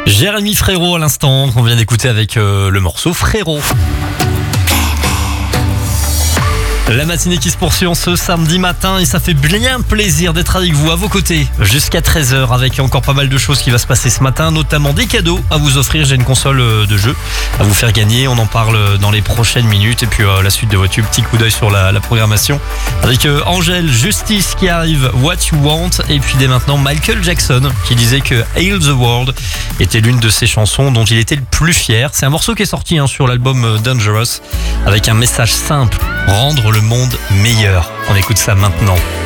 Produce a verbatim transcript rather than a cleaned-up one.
Jérémy Frérot à l'instant, qu'on vient d'écouter avec euh, le morceau Frérot. La matinée qui se poursuit en ce samedi matin et ça fait bien plaisir d'être avec vous à vos côtés jusqu'à treize heures avec encore pas mal de choses qui va se passer ce matin, notamment des cadeaux à vous offrir. J'ai une console de jeu à vous faire gagner, on en parle dans les prochaines minutes et puis euh, la suite de votre tube, petit coup d'œil sur la, la programmation avec euh, Angèle, Justice qui arrive, What You Want et puis dès maintenant Michael Jackson qui disait que Heal the World était l'une de ses chansons dont il était le plus fier. C'est un morceau qui est sorti hein, sur l'album Dangerous avec un message simple, rendre le monde meilleur. On écoute ça maintenant.